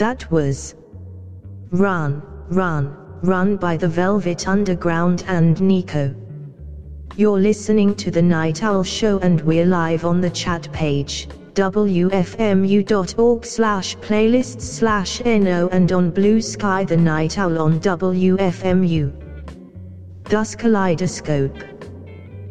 That was Run, Run, Run by the Velvet Underground and Nico. You're listening to The Night Owl Show and we're live on the chat page, wfmu.org/playlists/no, and on Blue Sky The Night Owl on WFMU. Das Kaleidoscope.